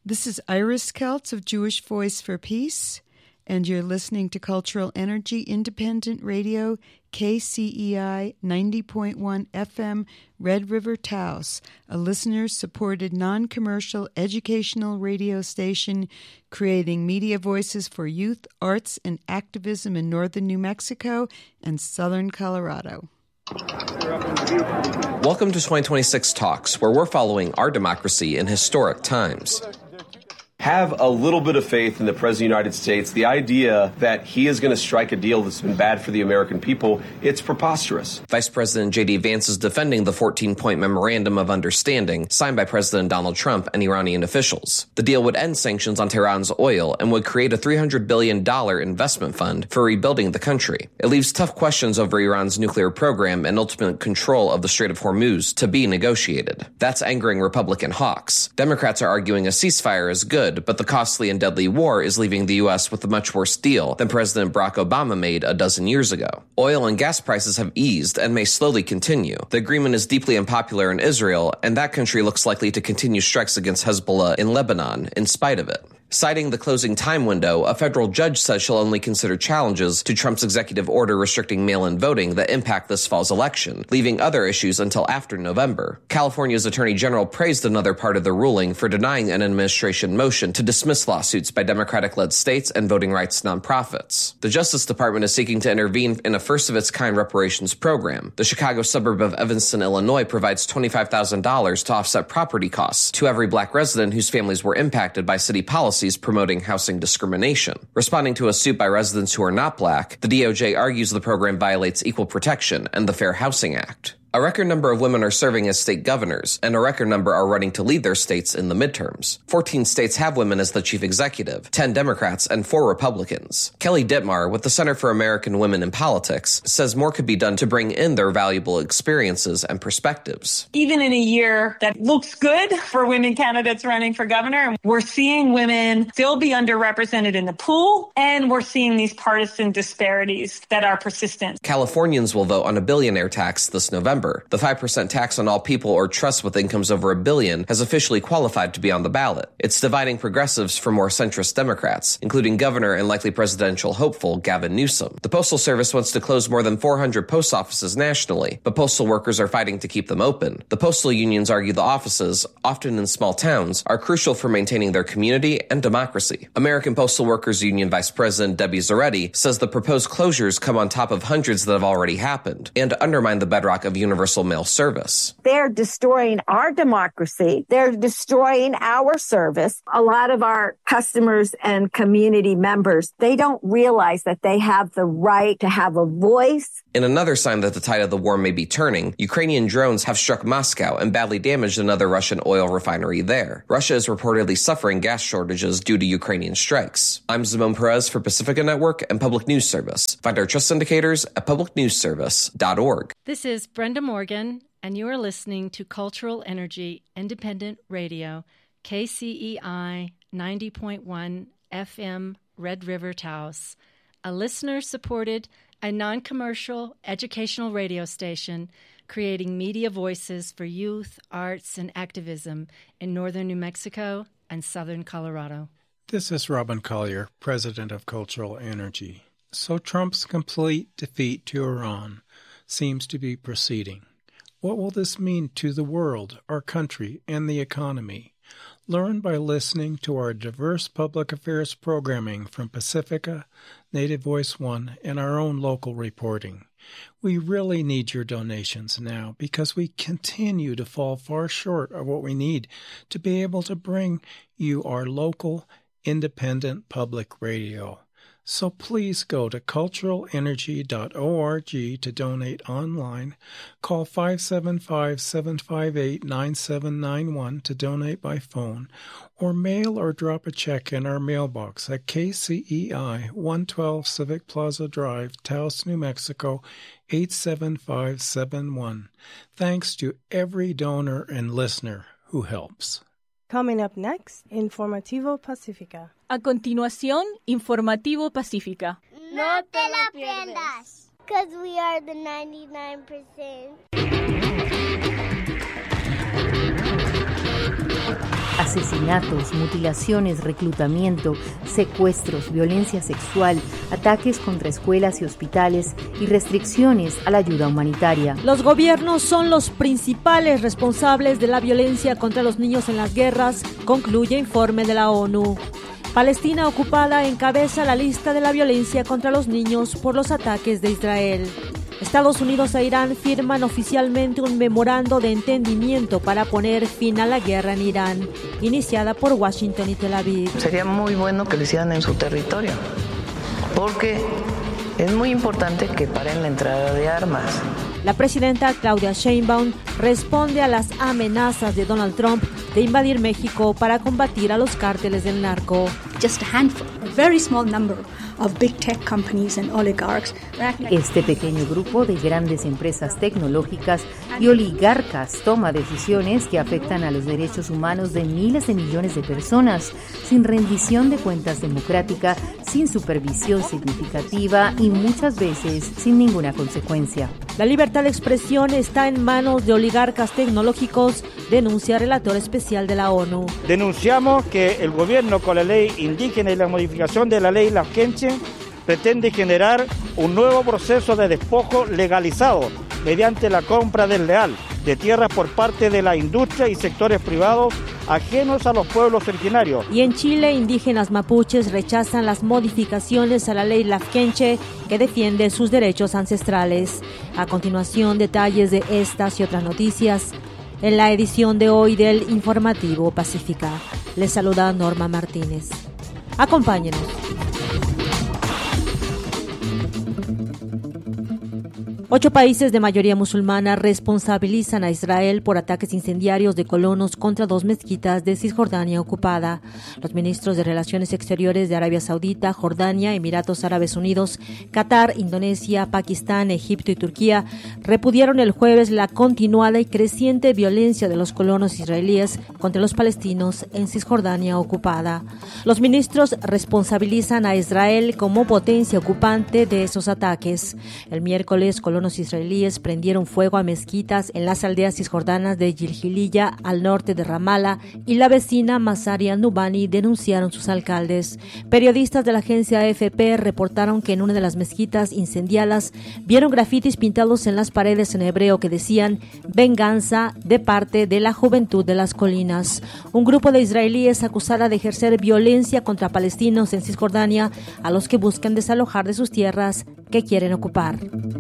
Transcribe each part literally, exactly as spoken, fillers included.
This is Iris Keltz of Jewish Voice for Peace, and you're listening to Cultural Energy Independent Radio, K C E I ninety point one F M, Red River Taos, a listener-supported non-commercial educational radio station creating media voices for youth, arts, and activism in northern New Mexico and southern Colorado. Welcome to twenty twenty-six Talks, where we're following our democracy in historic times. Have a little bit of faith in the President of the United States. The idea that he is going to strike a deal that's been bad for the American people, it's preposterous. Vice President J D Vance is defending the fourteen-point Memorandum of Understanding signed by President Donald Trump and Iranian officials. The deal would end sanctions on Tehran's oil and would create a three hundred billion dollars investment fund for rebuilding the country. It leaves tough questions over Iran's nuclear program and ultimate control of the Strait of Hormuz to be negotiated. That's angering Republican hawks. Democrats are arguing a ceasefire is good, but the costly and deadly war is leaving the U S with a much worse deal than President Barack Obama made a dozen years ago. Oil and gas prices have eased and may slowly continue. The agreement is deeply unpopular in Israel, and that country looks likely to continue strikes against Hezbollah in Lebanon in spite of it. Citing the closing time window, a federal judge says she'll only consider challenges to Trump's executive order restricting mail-in voting that impact this fall's election, leaving other issues until after November. California's Attorney General praised another part of the ruling for denying an administration motion to dismiss lawsuits by Democratic-led states and voting rights nonprofits. The Justice Department is seeking to intervene in a first-of-its-kind reparations program. The Chicago suburb of Evanston, Illinois provides twenty-five thousand dollars to offset property costs to every black resident whose families were impacted by city policy promoting housing discrimination. Responding to a suit by residents who are not black, the D O J argues the program violates equal protection and the Fair Housing Act. A record number of women are serving as state governors, and a record number are running to lead their states in the midterms. Fourteen states have women as the chief executive, ten Democrats, and four Republicans. Kelly Dittmar, with the Center for American Women in Politics, says more could be done to bring in their valuable experiences and perspectives. Even in a year that looks good for women candidates running for governor, we're seeing women still be underrepresented in the pool, and we're seeing these partisan disparities that are persistent. Californians will vote on a billionaire tax this November. The five percent tax on all people or trusts with incomes over a billion has officially qualified to be on the ballot. It's dividing progressives from more centrist Democrats, including Governor and likely presidential hopeful Gavin Newsom. The Postal Service wants to close more than four hundred post offices nationally, but postal workers are fighting to keep them open. The postal unions argue the offices, often in small towns, are crucial for maintaining their community and democracy. American Postal Workers Union Vice President Debbie Zaretti says the proposed closures come on top of hundreds that have already happened and undermine the bedrock of universal mail service. They're destroying our democracy. They're destroying our service. A lot of our customers and community members, they don't realize that they have the right to have a voice. In another sign that the tide of the war may be turning, Ukrainian drones have struck Moscow and badly damaged another Russian oil refinery there. Russia is reportedly suffering gas shortages due to Ukrainian strikes. I'm Zimon Perez for Pacifica Network and Public News Service. Find our trust indicators at public news service dot org. This is Brenda Morgan, and you are listening to Cultural Energy Independent Radio, K C E I ninety point one F M, Red River Taos, a listener-supported and non-commercial educational radio station creating media voices for youth, arts, and activism in northern New Mexico and southern Colorado. This is Robin Collier, president of Cultural Energy. So Trump's complete defeat to Iran seems to be proceeding. What will this mean to the world, our country, and the economy? Learn by listening to our diverse public affairs programming from Pacifica, Native Voice One, and our own local reporting. We really need your donations now because we continue to fall far short of what we need to be able to bring you our local, independent public radio. So please go to cultural energy dot org to donate online. Call five seven five, seven five eight, nine seven nine one to donate by phone, or mail or drop a check in our mailbox at K C E I, one twelve Civic Plaza Drive, Taos, New Mexico, eight seven five seven one. Thanks to every donor and listener who helps. Coming up next, Informativo Pacífica. A continuación, Informativo Pacífica. No te la pierdas, because we are the ninety-nine percent. Asesinatos, mutilaciones, reclutamiento, secuestros, violencia sexual, ataques contra escuelas y hospitales y restricciones a la ayuda humanitaria. Los gobiernos son los principales responsables de la violencia contra los niños en las guerras, concluye informe de la ONU. Palestina ocupada encabeza la lista de la violencia contra los niños por los ataques de Israel. Estados Unidos e Irán firman oficialmente un memorando de entendimiento para poner fin a la guerra en Irán, iniciada por Washington y Tel Aviv. Sería muy bueno que lo hicieran en su territorio, porque es muy importante que paren la entrada de armas. La presidenta Claudia Sheinbaum responde a las amenazas de Donald Trump de invadir México para combatir a los cárteles del narco. Just a handful, a very small number of big tech companies and oligarchs. Este pequeño grupo de grandes empresas tecnológicas y oligarcas toma decisiones que afectan a los derechos humanos de miles de millones de personas, sin rendición de cuentas democrática, sin supervisión significativa y muchas veces sin ninguna consecuencia. La libertad de expresión está en manos de oligarcas tecnológicos, denuncia el relator especial de la ONU. Denunciamos que el gobierno, con la ley indígena y la modificación de la ley Lafkenche, pretende generar un nuevo proceso de despojo legalizado mediante la compra desleal de tierras por parte de la industria y sectores privados ajenos a los pueblos originarios. Y en Chile, indígenas mapuches rechazan las modificaciones a la ley Lafkenche que defiende sus derechos ancestrales. A continuación, detalles de estas y otras noticias en la edición de hoy del Informativo Pacífica. Les saluda Norma Martínez. Acompáñenos. Ocho países de mayoría musulmana responsabilizan a Israel por ataques incendiarios de colonos contra dos mezquitas de Cisjordania ocupada. Los ministros de Relaciones Exteriores de Arabia Saudita, Jordania, Emiratos Árabes Unidos, Qatar, Indonesia, Pakistán, Egipto y Turquía repudiaron el jueves la continuada y creciente violencia de los colonos israelíes contra los palestinos en Cisjordania ocupada. Los ministros responsabilizan a Israel como potencia ocupante de esos ataques. El miércoles, colonos israelíes prendieron fuego a mezquitas en las aldeas cisjordanas de Yilgiliya, al norte de Ramala, y la vecina Masaria Nubani, denunciaron sus alcaldes. Periodistas de la agencia A F P reportaron que en una de las mezquitas incendiadas vieron grafitis pintados en las paredes en hebreo que decían venganza de parte de la juventud de las colinas. Un grupo de israelíes acusada de ejercer violencia contra palestinos en Cisjordania, a los que buscan desalojar de sus tierras que quieren ocupar.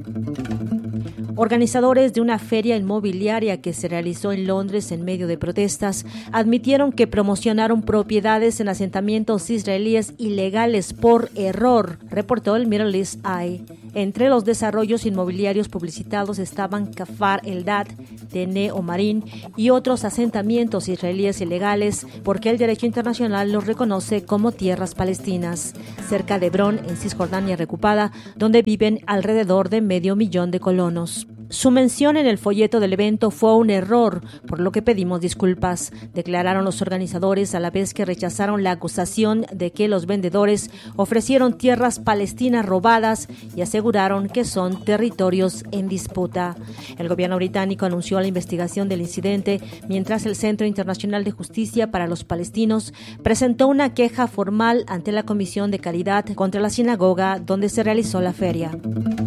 Organizadores de una feria inmobiliaria que se realizó en Londres en medio de protestas admitieron que promocionaron propiedades en asentamientos israelíes ilegales por error, reportó el Middle East Eye. Entre los desarrollos inmobiliarios publicitados estaban Kfar Eldad, Tene Omarim y otros asentamientos israelíes ilegales porque el derecho internacional los reconoce como tierras palestinas, cerca de Hebrón, en Cisjordania reocupada, donde viven alrededor de medio millón de colonos. Su mención en el folleto del evento fue un error, por lo que pedimos disculpas, declararon los organizadores a la vez que rechazaron la acusación de que los vendedores ofrecieron tierras palestinas robadas y aseguraron que son territorios en disputa. El gobierno británico anunció la investigación del incidente, mientras el Centro Internacional de Justicia para los Palestinos presentó una queja formal ante la Comisión de Caridad contra la sinagoga donde se realizó la feria.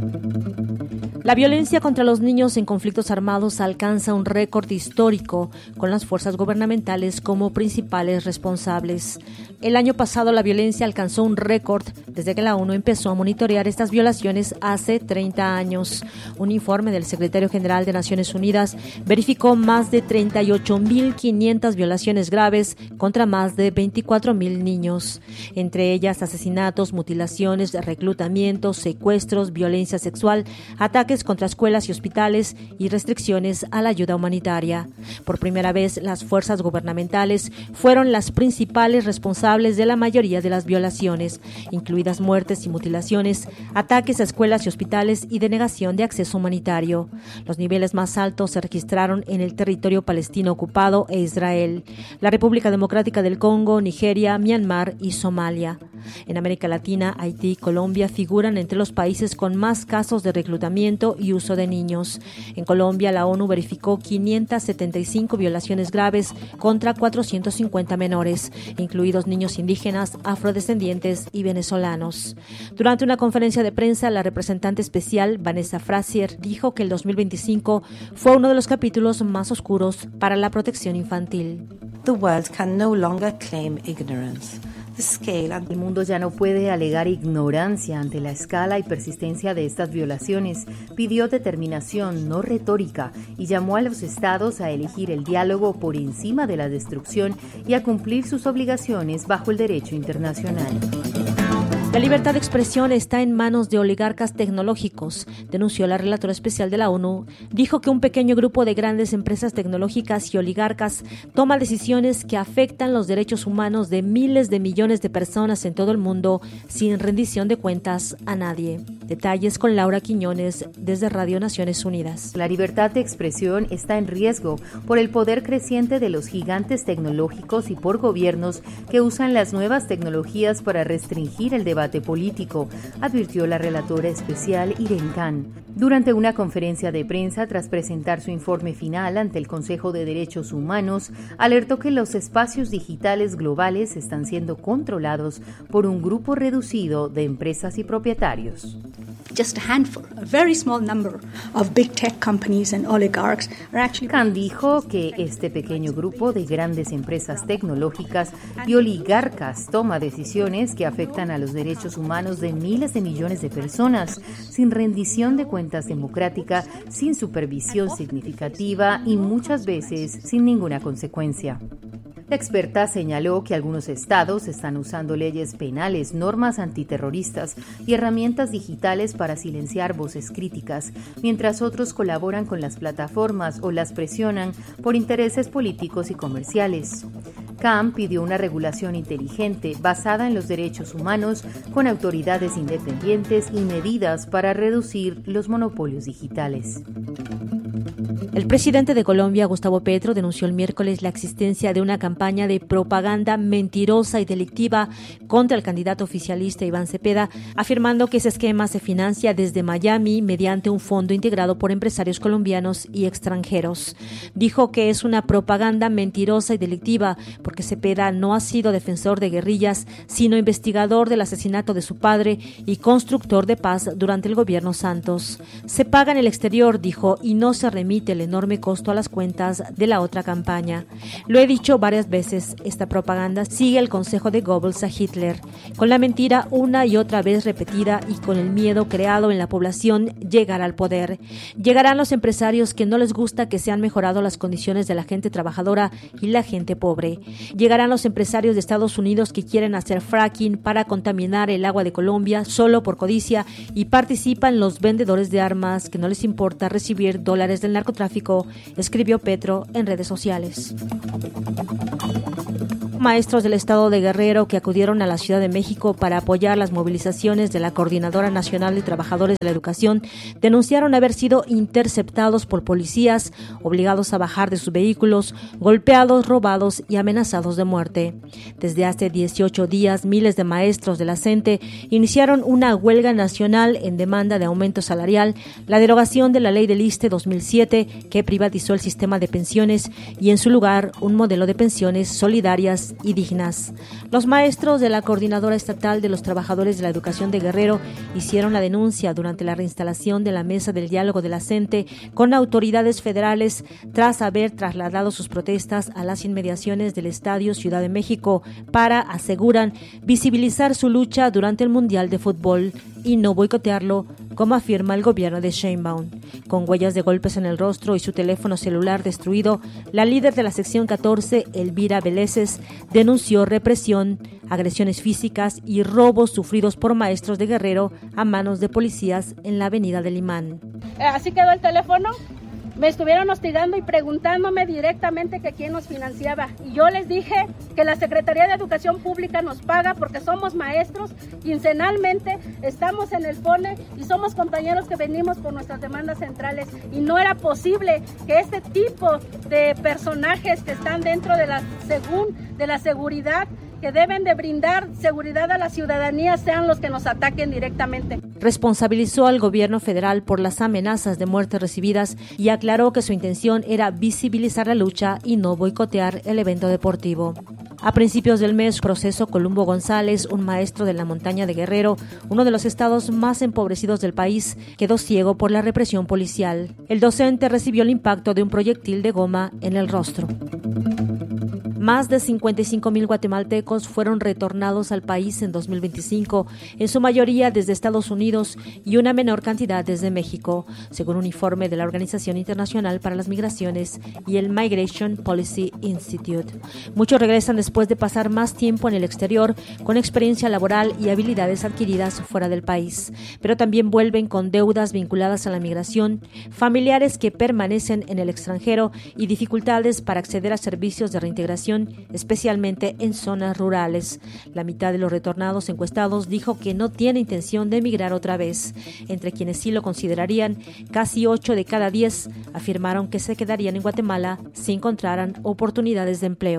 La violencia contra los niños en conflictos armados alcanza un récord histórico, con las fuerzas gubernamentales como principales responsables. El año pasado la violencia alcanzó un récord desde que la ONU empezó a monitorear estas violaciones hace treinta años. Un informe del secretario general de Naciones Unidas verificó más de treinta y ocho mil quinientas violaciones graves contra más de veinticuatro mil niños, entre ellas asesinatos, mutilaciones, reclutamientos, secuestros, violencia sexual, ataques contra escuelas y hospitales y restricciones a la ayuda humanitaria. Por primera vez, las fuerzas gubernamentales fueron las principales responsables de la mayoría de las violaciones, incluidas muertes y mutilaciones, ataques a escuelas y hospitales y denegación de acceso humanitario. Los niveles más altos se registraron en el territorio palestino ocupado e Israel, la República Democrática del Congo, Nigeria, Myanmar y Somalia. En América Latina, Haití y Colombia figuran entre los países con más casos de reclutamiento y uso de niños. En Colombia, la ONU verificó quinientas setenta y cinco violaciones graves contra cuatrocientos cincuenta menores, incluidos niños indígenas, afrodescendientes y venezolanos. Durante una conferencia de prensa, la representante especial, Vanessa Frazier, dijo que el dos mil veinticinco fue uno de los capítulos más oscuros para la protección infantil. The world can no longer claim ignorance. El mundo ya no puede alegar ignorancia ante la escala y persistencia de estas violaciones. Pidió determinación, no retórica, y llamó a los estados a elegir el diálogo por encima de la destrucción y a cumplir sus obligaciones bajo el derecho internacional. La libertad de expresión está en manos de oligarcas tecnológicos, denunció la relatora especial de la ONU. Dijo que un pequeño grupo de grandes empresas tecnológicas y oligarcas toma decisiones que afectan los derechos humanos de miles de millones de personas en todo el mundo sin rendición de cuentas a nadie. Detalles con Laura Quiñones desde Radio Naciones Unidas. La libertad de expresión está en riesgo por el poder creciente de los gigantes tecnológicos y por gobiernos que usan las nuevas tecnologías para restringir el debate político, advirtió la relatora especial Irene Khan. Durante una conferencia de prensa tras presentar su informe final ante el Consejo de Derechos Humanos, alertó que los espacios digitales globales están siendo controlados por un grupo reducido de empresas y propietarios. Just a handful, a very small number of big tech companies and oligarchs are actually... Khan dijo que este pequeño grupo de grandes empresas tecnológicas y oligarcas toma decisiones que afectan a los derechos humanos de miles de millones de personas, sin rendición de cuentas democrática, sin supervisión significativa y muchas veces sin ninguna consecuencia. La experta señaló que algunos estados están usando leyes penales, normas antiterroristas y herramientas digitales para silenciar voces críticas, mientras otros colaboran con las plataformas o las presionan por intereses políticos y comerciales. Khan pidió una regulación inteligente basada en los derechos humanos con autoridades independientes y medidas para reducir los monopolios digitales. El presidente de Colombia, Gustavo Petro, denunció el miércoles la existencia de una campaña de propaganda mentirosa y delictiva contra el candidato oficialista Iván Cepeda, afirmando que ese esquema se financia desde Miami mediante un fondo integrado por empresarios colombianos y extranjeros. Dijo que es una propaganda mentirosa y delictiva porque Cepeda no ha sido defensor de guerrillas, sino investigador del asesinato de su padre y constructor de paz durante el gobierno Santos. Se paga en el exterior, dijo, y no se remite el enorme costo a las cuentas de la otra campaña. Lo he dicho varias veces, esta propaganda sigue el consejo de Goebbels a Hitler. Con la mentira una y otra vez repetida y con el miedo creado en la población, llegará al poder. Llegarán los empresarios que no les gusta que se han mejorado las condiciones de la gente trabajadora y la gente pobre. Llegarán los empresarios de Estados Unidos que quieren hacer fracking para contaminar el agua de Colombia solo por codicia y participan los vendedores de armas que no les importa recibir dólares del narcotráfico, escribió Petro en redes sociales. Maestros del estado de Guerrero que acudieron a la Ciudad de México para apoyar las movilizaciones de la Coordinadora Nacional de Trabajadores de la Educación denunciaron haber sido interceptados por policías, obligados a bajar de sus vehículos, golpeados, robados y amenazados de muerte. Desde hace dieciocho días, miles de maestros de la CENTE iniciaron una huelga nacional en demanda de aumento salarial, la derogación de la Ley del ISSSTE dos mil siete que privatizó el sistema de pensiones y en su lugar un modelo de pensiones solidarias y dignas. Los maestros de la Coordinadora Estatal de los Trabajadores de la Educación de Guerrero hicieron la denuncia durante la reinstalación de la Mesa del Diálogo de la CENTE con autoridades federales tras haber trasladado sus protestas a las inmediaciones del Estadio Ciudad de México para, aseguran, visibilizar su lucha durante el Mundial de Fútbol y no boicotearlo, como afirma el gobierno de Sheinbaum. Con huellas de golpes en el rostro y su teléfono celular destruido, la líder de la sección catorce, Elvira Veleses, denunció represión, agresiones físicas y robos sufridos por maestros de Guerrero a manos de policías en la avenida del Imán. Así quedó el teléfono. Me estuvieron hostigando y preguntándome directamente que quién nos financiaba. Y yo les dije que la Secretaría de Educación Pública nos paga porque somos maestros, quincenalmente estamos en el FONE y somos compañeros que venimos por nuestras demandas centrales. Y no era posible que este tipo de personajes que están dentro de la, según, de la seguridad que deben de brindar seguridad a la ciudadanía sean los que nos ataquen directamente. Responsabilizó al gobierno federal por las amenazas de muerte recibidas y aclaró que su intención era visibilizar la lucha y no boicotear el evento deportivo. A principios del mes, Proceso Columbo González, un maestro de la montaña de Guerrero, uno de los estados más empobrecidos del país, quedó ciego por la represión policial. El docente recibió el impacto de un proyectil de goma en el rostro. Más de cincuenta y cinco mil guatemaltecos fueron retornados al país en dos mil veinticinco, en su mayoría desde Estados Unidos y una menor cantidad desde México, según un informe de la Organización Internacional para las Migraciones y el Migration Policy Institute. Muchos regresan después de pasar más tiempo en el exterior, con experiencia laboral y habilidades adquiridas fuera del país, pero también vuelven con deudas vinculadas a la migración, familiares que permanecen en el extranjero y dificultades para acceder a servicios de reintegración, especialmente en zonas rurales. La mitad de los retornados encuestados dijo que no tiene intención de emigrar otra vez. Entre quienes sí lo considerarían, casi ocho de cada diez afirmaron que se quedarían en Guatemala si encontraran oportunidades de empleo.